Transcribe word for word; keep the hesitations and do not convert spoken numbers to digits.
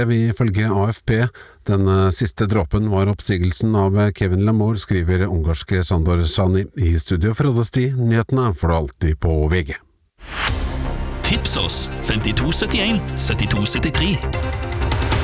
Ifølge A F P. Den siste dråpen var oppsigelsen av Kevin Lamour, skriver ungarske Sandor Sani. I studio fra Sti, nyhetene får du alltid på V G. Tips oss femtito syttien syttito syttitre.